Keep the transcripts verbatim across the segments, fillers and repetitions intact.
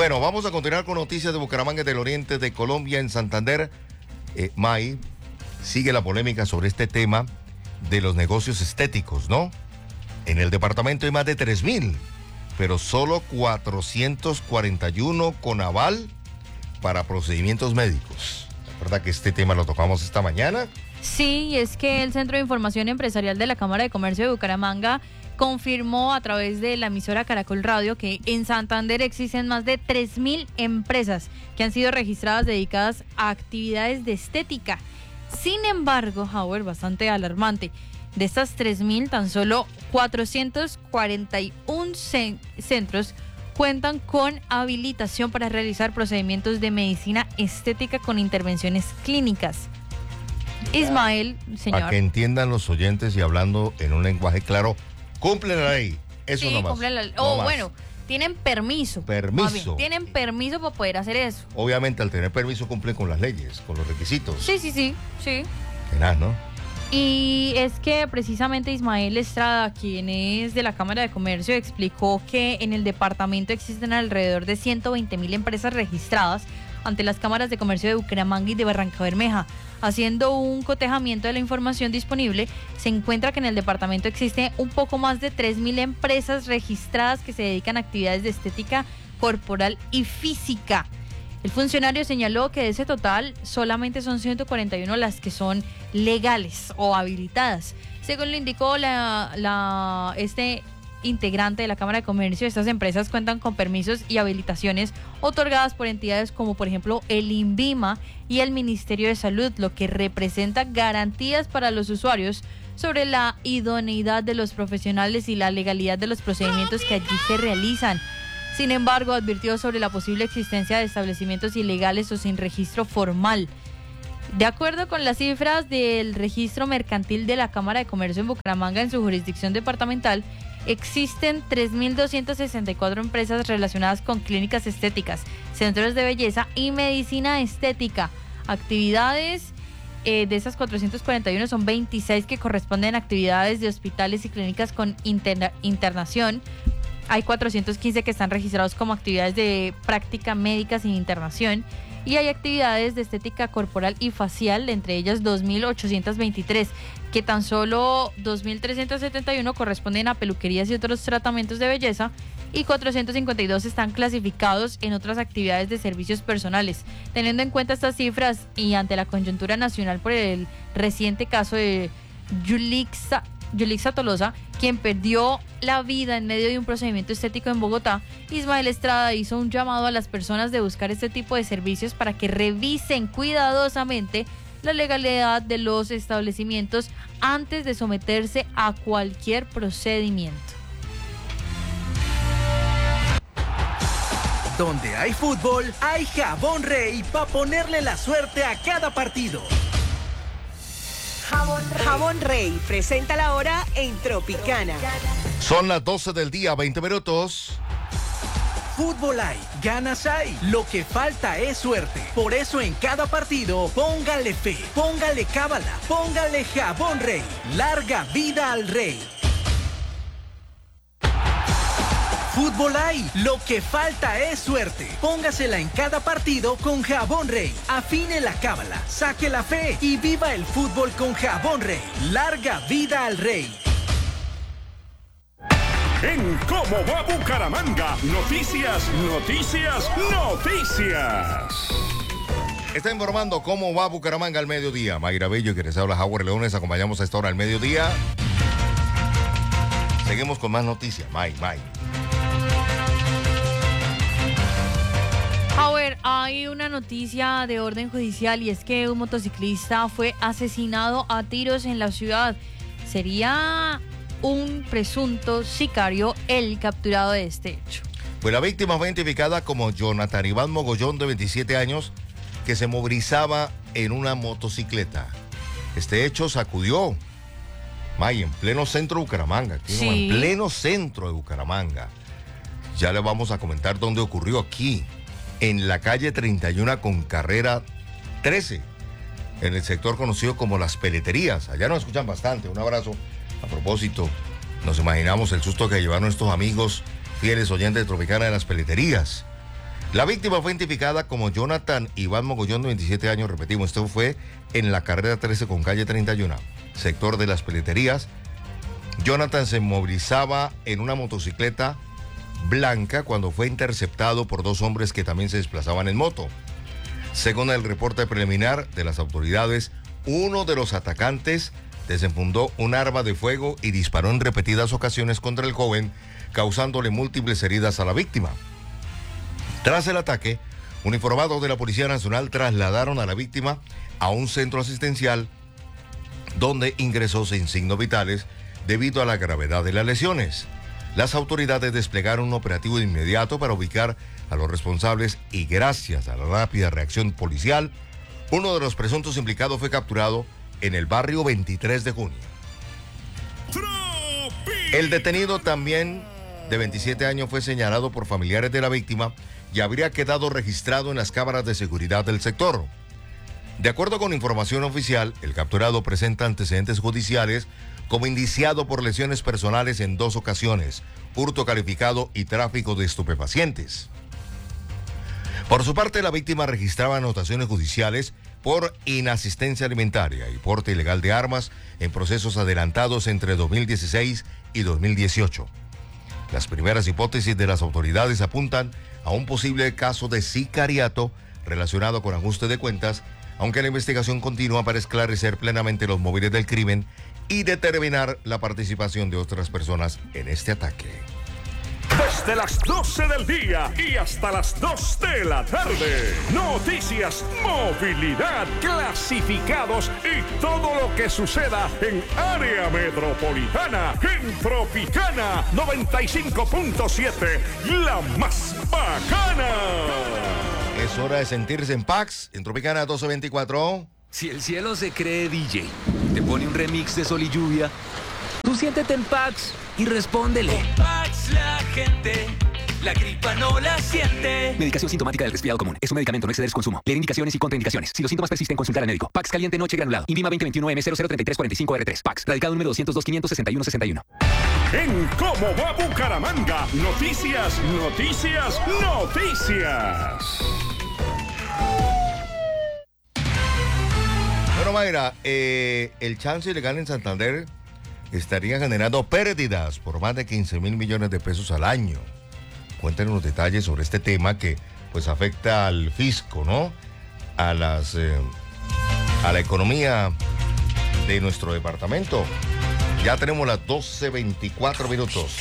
Bueno, vamos a continuar con noticias de Bucaramanga, del oriente de Colombia, en Santander. Eh, May, sigue la polémica sobre este tema de los negocios estéticos, ¿no? En el departamento hay más de tres mil, pero solo cuatrocientos cuarenta y uno con aval para procedimientos médicos. ¿Verdad que este tema lo tocamos esta mañana? Sí, es que el Centro de Información Empresarial de la Cámara de Comercio de Bucaramanga confirmó a través de la emisora Caracol Radio que en Santander existen más de tres mil empresas que han sido registradas dedicadas a actividades de estética. Sin embargo, Howard, bastante alarmante, de estas tres mil, tan solo cuatrocientos cuarenta y uno centros cuentan con habilitación para realizar procedimientos de medicina estética con intervenciones clínicas. Ismael, señor. Para que entiendan los oyentes y hablando en un lenguaje claro, cumplen la ley. Eso sí, no más. cumplen la ley. No O más. bueno, tienen permiso. Permiso. Bien, tienen permiso para poder hacer eso. Obviamente, al tener permiso cumplen con las leyes, con los requisitos. Sí, sí, sí, sí. Tenaz, ¿no? Y es que precisamente Ismael Estrada, quien es de la Cámara de Comercio, explicó que en el departamento existen alrededor de ciento veinte mil empresas registradas ante las cámaras de comercio de Bucaramanga y de Barrancabermeja. Haciendo un cotejamiento de la información disponible, se encuentra que en el departamento existe un poco más de tres mil empresas registradas que se dedican a actividades de estética corporal y física. El funcionario señaló que de ese total solamente son ciento cuarenta y uno las que son legales o habilitadas. Según lo indicó la, la, este integrante de la Cámara de Comercio, estas empresas cuentan con permisos y habilitaciones otorgadas por entidades como por ejemplo el INVIMA y el Ministerio de Salud, lo que representa garantías para los usuarios sobre la idoneidad de los profesionales y la legalidad de los procedimientos que allí se realizan. Sin embargo, advirtió sobre la posible existencia de establecimientos ilegales o sin registro formal. De acuerdo con las cifras del registro mercantil de la Cámara de Comercio en Bucaramanga, en su jurisdicción departamental, existen tres mil doscientas sesenta y cuatro empresas relacionadas con clínicas estéticas, centros de belleza y medicina estética. Actividades eh, de esas cuatrocientos cuarenta y uno son veintiséis que corresponden a actividades de hospitales y clínicas con interna- internación. Hay cuatrocientos quince que están registrados como actividades de práctica médica sin internación y hay actividades de estética corporal y facial, entre ellas dos mil ochocientos veintitrés, que tan solo dos mil trescientos setenta y uno corresponden a peluquerías y otros tratamientos de belleza y cuatrocientos cincuenta y dos están clasificados en otras actividades de servicios personales. Teniendo en cuenta estas cifras y ante la coyuntura nacional por el reciente caso de Yulixa Yulixa Tolosa, quien perdió la vida en medio de un procedimiento estético en Bogotá, Ismael Estrada hizo un llamado a las personas de buscar este tipo de servicios para que revisen cuidadosamente la legalidad de los establecimientos antes de someterse a cualquier procedimiento. Donde hay fútbol, hay Jabón Rey para ponerle la suerte a cada partido. Jabón Rey. Jabón Rey presenta la hora en Tropicana. Son las doce del día, veinte minutos. Fútbol hay, ganas hay, lo que falta es suerte. Por eso en cada partido, póngale fe, póngale cábala, póngale Jabón Rey. Larga vida al Rey. Fútbol hay, lo que falta es suerte. Póngasela en cada partido con Jabón Rey. Afine la cábala, saque la fe y viva el fútbol con Jabón Rey. Larga vida al Rey. En ¿Cómo va Bucaramanga? Noticias, noticias, noticias. Está informando cómo va Bucaramanga al mediodía. Mayra Bello y quienes habla Howard Leones, acompañamos a esta hora al mediodía. Seguimos con más noticias. May, May. Howard, hay una noticia de orden judicial y es que un motociclista fue asesinado a tiros en la ciudad. Sería un presunto sicario el capturado de este hecho. Pues la víctima fue identificada como Jonathan Iván Mogollón, de veintisiete años, que se movilizaba en una motocicleta. Este hecho sacudió, May, en pleno centro de Bucaramanga, aquí, Sí. ¿no? En pleno centro de Bucaramanga. Ya le vamos a comentar dónde ocurrió, aquí, en la calle treinta y uno con carrera trece, en el sector conocido como Las Peleterías. Allá nos escuchan bastante. Un abrazo. A propósito, nos imaginamos el susto que llevaron estos amigos fieles oyentes de Tropicana de Las Peleterías. La víctima fue identificada como Jonathan Iván Mogollón, de veintisiete años, repetimos, esto fue en la carrera trece con calle treinta y uno, sector de las peleterías. Jonathan se movilizaba en una motocicleta blanca cuando fue interceptado por dos hombres que también se desplazaban en moto. Según el reporte preliminar de las autoridades, uno de los atacantes desenfundó un arma de fuego y disparó en repetidas ocasiones contra el joven, causándole múltiples heridas a la víctima. Tras el ataque, uniformados de la Policía Nacional trasladaron a la víctima a un centro asistencial donde ingresó sin signos vitales debido a la gravedad de las lesiones. Las autoridades desplegaron un operativo de inmediato para ubicar a los responsables y gracias a la rápida reacción policial, uno de los presuntos implicados fue capturado en el barrio veintitrés de junio. El detenido, también de veintisiete años, fue señalado por familiares de la víctima y habría quedado registrado en las cámaras de seguridad del sector. De acuerdo con información oficial, el capturado presenta antecedentes judiciales como indiciado por lesiones personales en dos ocasiones, hurto calificado y tráfico de estupefacientes. Por su parte, la víctima registraba anotaciones judiciales por inasistencia alimentaria y porte ilegal de armas en procesos adelantados entre dos mil dieciséis y dos mil dieciocho. Las primeras hipótesis de las autoridades apuntan a un posible caso de sicariato relacionado con ajuste de cuentas, aunque la investigación continúa para esclarecer plenamente los móviles del crimen y determinar la participación de otras personas en este ataque. Desde las doce del día y hasta las dos de la tarde. Noticias, movilidad, clasificados y todo lo que suceda en área metropolitana. En Tropicana noventa y cinco punto siete, la más bacana. Es hora de sentirse en Pax, en Tropicana doce veinticuatro. Si el cielo se cree D J, te pone un remix de Sol y Lluvia, tú siéntete en Pax y respóndele. Con Pax la gente, la gripa no la siente. Medicación sintomática del resfriado común. Es un medicamento, no exceder su consumo. Leer indicaciones y contraindicaciones. Si los síntomas persisten, consultar al médico. Pax caliente noche granulado. Invima veinte veintiuno M cero cero treinta y tres cuarenta y cinco R tres. Pax. Radicado número doscientos dos, quinientos sesenta y uno, sesenta y uno. En Cómo va Bucaramanga. Noticias, noticias, noticias. Bueno, Mayra, eh, el chance ilegal en Santander estaría generando pérdidas por más de quince mil millones de pesos al año. Cuéntenos los detalles sobre este tema que pues afecta al fisco, ¿no? A las eh, a la economía de nuestro departamento. Ya tenemos las doce veinticuatro minutos.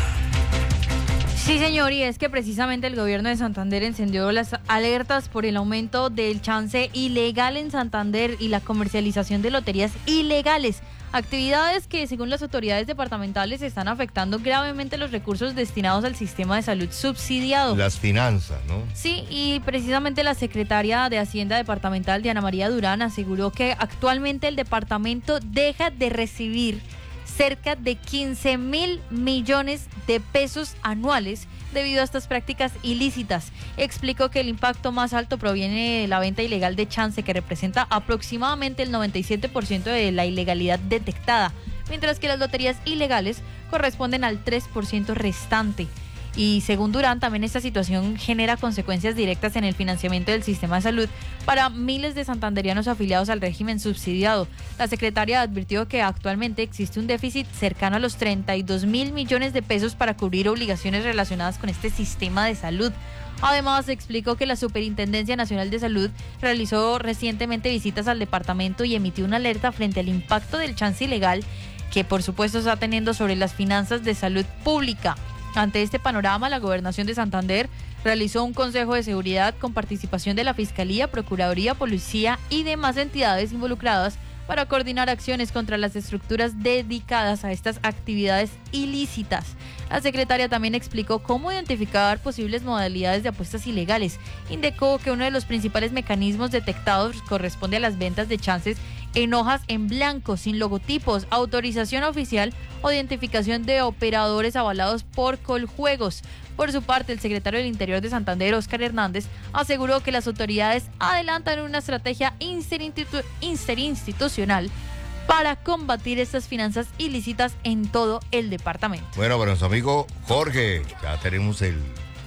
Sí, señor, y es que precisamente el gobierno de Santander encendió las alertas por el aumento del chance ilegal en Santander y la comercialización de loterías ilegales. Actividades que, según las autoridades departamentales, están afectando gravemente los recursos destinados al sistema de salud subsidiado. Las finanzas, ¿no? Sí, y precisamente la secretaria de Hacienda departamental, Diana María Durán, aseguró que actualmente el departamento deja de recibir cerca de quince mil millones de pesos anuales debido a estas prácticas ilícitas. Explicó que el impacto más alto proviene de la venta ilegal de chance, que representa aproximadamente el noventa y siete por ciento de la ilegalidad detectada, mientras que las loterías ilegales corresponden al tres por ciento restante. Y según Durán, también esta situación genera consecuencias directas en el financiamiento del sistema de salud para miles de santanderianos afiliados al régimen subsidiado. La secretaria advirtió que actualmente existe un déficit cercano a los treinta y dos mil millones de pesos para cubrir obligaciones relacionadas con este sistema de salud. Además, explicó que la Superintendencia Nacional de Salud realizó recientemente visitas al departamento y emitió una alerta frente al impacto del chance ilegal que por supuesto está teniendo sobre las finanzas de salud pública. Ante este panorama, la Gobernación de Santander realizó un Consejo de Seguridad con participación de la Fiscalía, Procuraduría, Policía y demás entidades involucradas para coordinar acciones contra las estructuras dedicadas a estas actividades ilícitas. La secretaria también explicó cómo identificar posibles modalidades de apuestas ilegales. Indicó que uno de los principales mecanismos detectados corresponde a las ventas de chances en hojas en blanco, sin logotipos, autorización oficial o identificación de operadores avalados por Coljuegos. Por su parte, el secretario del Interior de Santander, Óscar Hernández, aseguró que las autoridades adelantan una estrategia interinstitu- interinstitucional para combatir estas finanzas ilícitas en todo el departamento. Bueno, para nuestro amigo Jorge, ya tenemos el,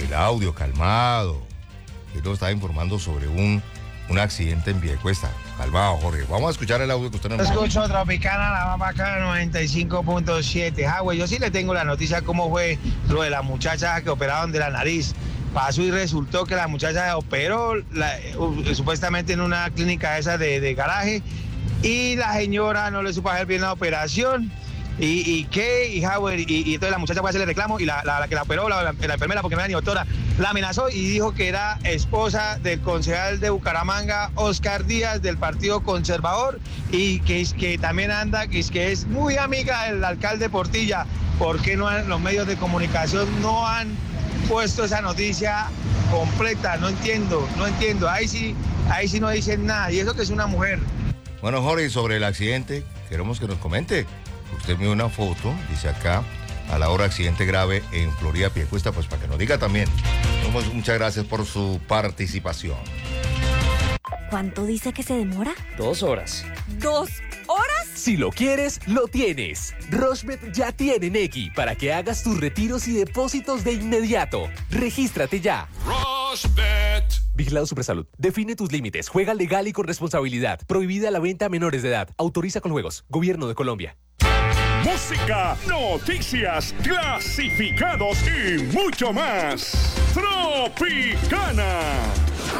el audio, calmado. Él nos estaba informando sobre un, un accidente en Piedecuesta. Calmado, Jorge. Vamos a escuchar el audio que usted nos mandó. Escucho Tropicana, la más bacana, noventa y cinco punto siete. Ah, güey, yo sí le tengo la noticia cómo fue lo de la muchacha que operaron de la nariz. Pasó y resultó que la muchacha se operó la, uh, supuestamente en una clínica esa de, de garaje y la señora no le supo hacer bien la operación. ¿Y, y qué? Y, Howard, y, y entonces la muchacha fue a hacerle reclamo y la, la, la que la operó, la, la, la enfermera, porque no era ni doctora, la amenazó y dijo que era esposa del concejal de Bucaramanga, Oscar Díaz, del Partido Conservador, y que, que también anda, que es, que es muy amiga del alcalde Portilla. ¿Por qué no han, los medios de comunicación no han puesto esa noticia completa? No entiendo, no entiendo. Ahí sí, ahí sí no dicen nada. Y eso que es una mujer. Bueno, Jorge, sobre el accidente, queremos que nos comente. Usted me dio una foto, dice acá, a la hora accidente grave en Florida, Piedecuesta, pues para que nos diga también. Muchas gracias por su participación. ¿Cuánto dice que se demora? Dos horas. ¿Dos horas? Si lo quieres, lo tienes. Rochebet ya tiene Nequi para que hagas tus retiros y depósitos de inmediato. Regístrate ya. Rochebet. Vigilado Supersalud. Define tus límites. Juega legal y con responsabilidad. Prohibida la venta a menores de edad. Autoriza con juegos. Gobierno de Colombia. Música, noticias, clasificados y mucho más. Tropicana.